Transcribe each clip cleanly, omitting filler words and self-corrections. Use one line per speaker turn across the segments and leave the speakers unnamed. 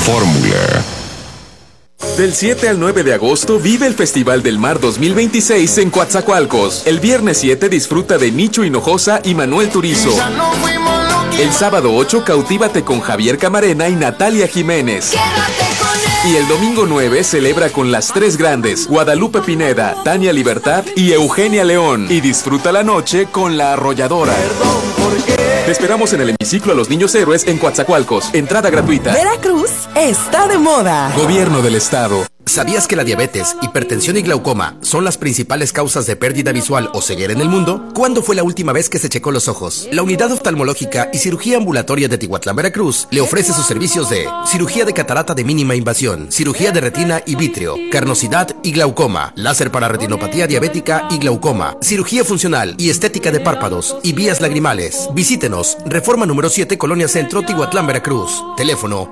Fórmula.
Del 7 al 9 de agosto vive el Festival del Mar 2026 en Coatzacoalcos. El viernes 7 disfruta de Nicho Hinojosa y Manuel Turizo. El sábado 8 cautívate con Javier Camarena y Natalia Jiménez. Y el domingo 9 celebra con las tres grandes, Guadalupe Pineda, Tania Libertad y Eugenia León. Y disfruta la noche con La Arrolladora. Te esperamos en el hemiciclo a los Niños Héroes en Coatzacoalcos. Entrada gratuita.
Veracruz está de moda.
Gobierno del Estado.
¿Sabías que la diabetes, hipertensión y glaucoma son las principales causas de pérdida visual o ceguera en el mundo? ¿Cuándo fue la última vez que se checó los ojos? La Unidad Oftalmológica y Cirugía Ambulatoria de Tihuatlán, Veracruz, le ofrece sus servicios de cirugía de catarata de mínima invasión, cirugía de retina y vítreo, carnosidad y glaucoma, láser para retinopatía diabética y glaucoma, cirugía funcional y estética de párpados y vías lagrimales. Visítenos, Reforma número 7, Colonia Centro, Tihuatlán, Veracruz. Teléfono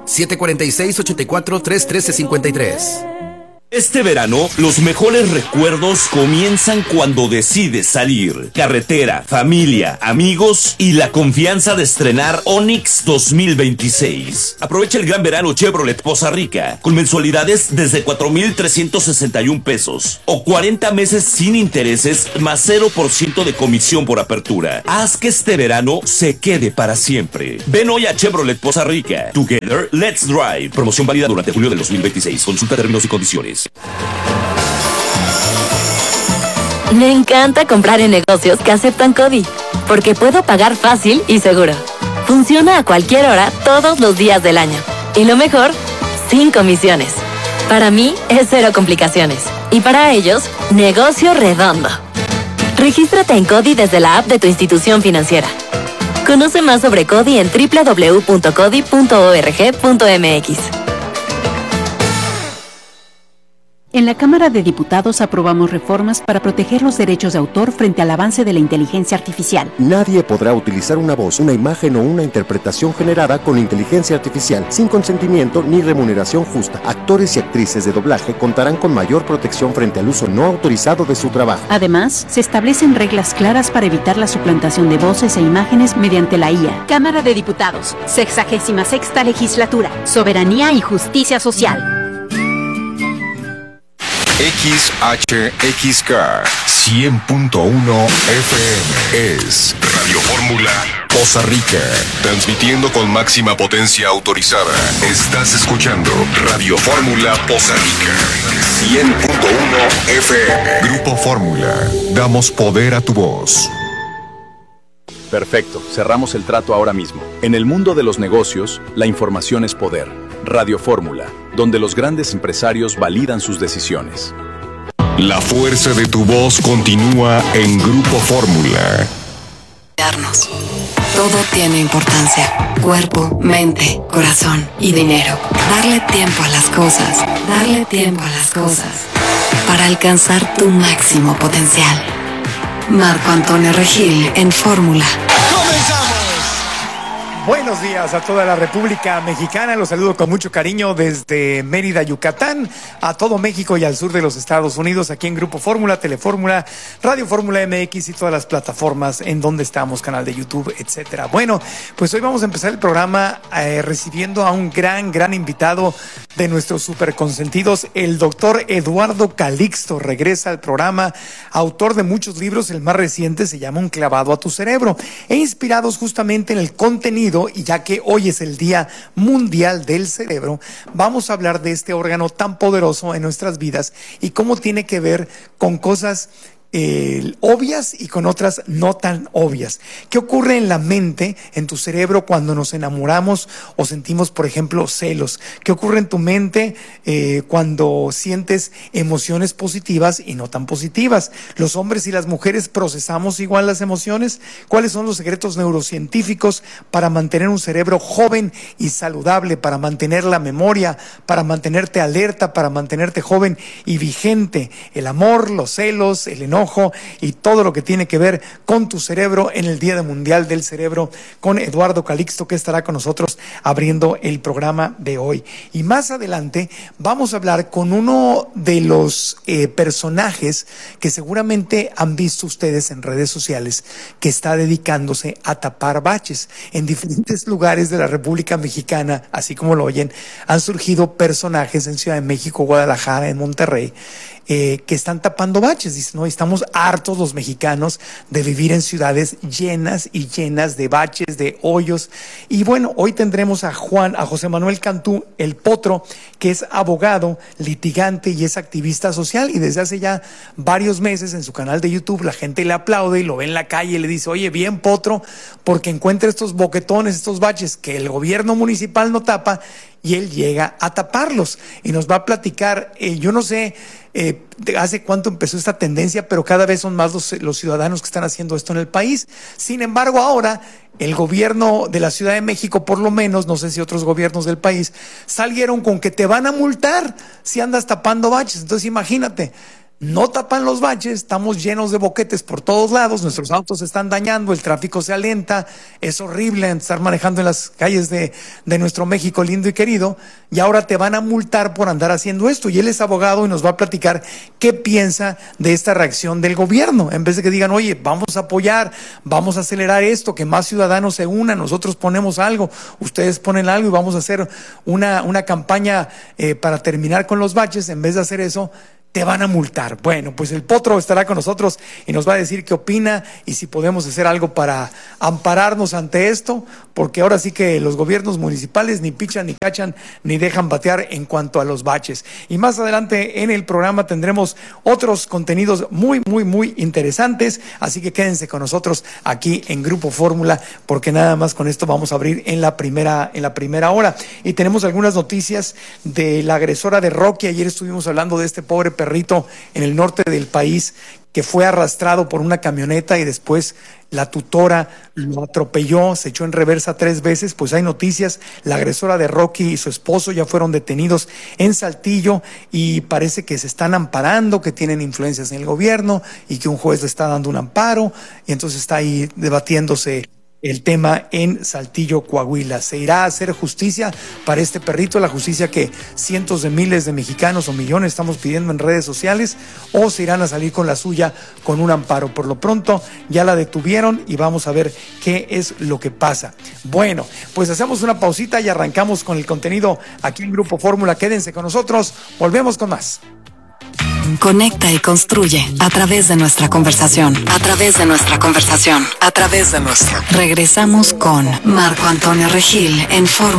746-84-313-53.
Este verano, los mejores recuerdos comienzan cuando decides salir. Carretera, familia, amigos y la confianza de estrenar Onix 2026. Aprovecha el gran verano Chevrolet Poza Rica con mensualidades desde 4,361 pesos o 40 meses sin intereses más 0% de comisión por apertura. Haz que este verano se quede para siempre. Ven hoy a Chevrolet Poza Rica. Together, let's drive. Promoción válida durante julio del 2026. Consulta términos y condiciones.
Me encanta comprar en negocios que aceptan CODI, porque puedo pagar fácil y seguro. Funciona a cualquier hora, todos los días del año. Y lo mejor, sin comisiones. Para mí es cero complicaciones. Y para ellos, negocio redondo. Regístrate en CODI desde la app de tu institución financiera. Conoce más sobre CODI en www.codi.org.mx.
En la Cámara de Diputados aprobamos reformas para proteger los derechos de autor frente al avance de la inteligencia artificial.
Nadie podrá utilizar una voz, una imagen o una interpretación generada con inteligencia artificial sin consentimiento ni remuneración justa. Actores y actrices de doblaje contarán con mayor protección frente al uso no autorizado de su trabajo.
Además, se establecen reglas claras para evitar la suplantación de voces e imágenes mediante la IA.
Cámara de Diputados, 66ª Legislatura, Soberanía y Justicia Social.
XHXK 100.1 FM es Radio Fórmula Poza Rica, transmitiendo con máxima potencia autorizada. Estás escuchando Radio Fórmula Poza Rica 100.1 FM. Grupo Fórmula, damos poder a tu voz.
Perfecto, cerramos el trato ahora mismo. En el mundo de los negocios, la información es poder. Radio Fórmula, donde los grandes empresarios validan sus decisiones.
La fuerza de tu voz continúa en Grupo Fórmula.
Todo tiene importancia. Cuerpo, mente, corazón y dinero. Darle tiempo a las cosas. Darle tiempo a las cosas. Para alcanzar tu máximo potencial. Marco Antonio Regil en Fórmula.
Buenos días a toda la República Mexicana, los saludo con mucho cariño desde Mérida, Yucatán, a todo México y al sur de los Estados Unidos, aquí en Grupo Fórmula, Telefórmula, Radio Fórmula MX y todas las plataformas en donde estamos, canal de YouTube, etcétera. Bueno, pues hoy vamos a empezar el programa recibiendo a un gran invitado de nuestros super consentidos, el doctor Eduardo Calixto. Regresa al programa, autor de muchos libros, el más reciente se llama Un clavado a tu cerebro, e inspirados justamente en el contenido. Y ya que hoy es el Día Mundial del Cerebro, vamos a hablar de este órgano tan poderoso en nuestras vidas y cómo tiene que ver con cosas obvias y con otras no tan obvias. ¿Qué ocurre en la mente, en tu cerebro, cuando nos enamoramos o sentimos, por ejemplo, celos? ¿Qué ocurre en tu mente cuando sientes emociones positivas y no tan positivas? ¿Los hombres y las mujeres procesamos igual las emociones? ¿Cuáles son los secretos neurocientíficos para mantener un cerebro joven y saludable, para mantener la memoria, para mantenerte alerta, para mantenerte joven y vigente? El amor, los celos, el enojo, enojo y todo lo que tiene que ver con tu cerebro en el Día Mundial del Cerebro con Eduardo Calixto, que estará con nosotros abriendo el programa de hoy. Y más adelante vamos a hablar con uno de los personajes que seguramente han visto ustedes en redes sociales, que está dedicándose a tapar baches. En diferentes lugares de la República Mexicana, así como lo oyen, han surgido personajes en Ciudad de México, Guadalajara, en Monterrey, que están tapando baches. Dicen, no, estamos hartos los mexicanos de vivir en ciudades llenas y llenas de baches, de hoyos. Y bueno, hoy tendremos a José Manuel Cantú, el Potro, que es abogado, litigante y es activista social, y desde hace ya varios meses en su canal de YouTube la gente le aplaude y lo ve en la calle y le dice, oye, bien Potro, porque encuentra estos boquetones, estos baches que el gobierno municipal no tapa, y él llega a taparlos y nos va a platicar, yo no sé hace cuánto empezó esta tendencia, pero cada vez son más los ciudadanos que están haciendo esto en el país. Sin embargo, ahora el gobierno de la Ciudad de México, por lo menos, no sé si otros gobiernos del país, salieron con que te van a multar si andas tapando baches. Entonces imagínate, no tapan los baches, estamos llenos de boquetes por todos lados, nuestros autos se están dañando, el tráfico se alenta, es horrible estar manejando en las calles de nuestro México lindo y querido, y ahora te van a multar por andar haciendo esto. Y él es abogado y nos va a platicar qué piensa de esta reacción del gobierno. En vez de que digan, oye, vamos a apoyar, vamos a acelerar esto, que más ciudadanos se unan, nosotros ponemos algo, ustedes ponen algo y vamos a hacer una campaña para terminar con los baches. En vez de hacer eso, te van a multar. Bueno, pues el Potro estará con nosotros y nos va a decir qué opina y si podemos hacer algo para ampararnos ante esto, porque ahora sí que los gobiernos municipales ni pichan, ni cachan, ni dejan batear en cuanto a los baches. Y más adelante en el programa tendremos otros contenidos muy, muy, muy interesantes, así que quédense con nosotros aquí en Grupo Fórmula, porque nada más con esto vamos a abrir en la primera hora. Y tenemos algunas noticias de la agresora de Rocky. Ayer estuvimos hablando de este pobre perrito en el norte del país que fue arrastrado por una camioneta y después la tutora lo atropelló, se echó en reversa 3 veces. Pues hay noticias, la agresora de Rocky y su esposo ya fueron detenidos en Saltillo y parece que se están amparando, que tienen influencias en el gobierno y que un juez le está dando un amparo, y entonces está ahí debatiéndose el tema en Saltillo, Coahuila. ¿Se irá a hacer justicia para este perrito, la justicia que cientos de miles de mexicanos o millones estamos pidiendo en redes sociales, o se irán a salir con la suya con un amparo? Por lo pronto ya la detuvieron y vamos a ver qué es lo que pasa. Bueno, pues hacemos una pausita y arrancamos con el contenido aquí en Grupo Fórmula. Quédense con nosotros, volvemos con más.
Conecta y construye a través de nuestra conversación. Regresamos con Marco Antonio Regil en Fórmula.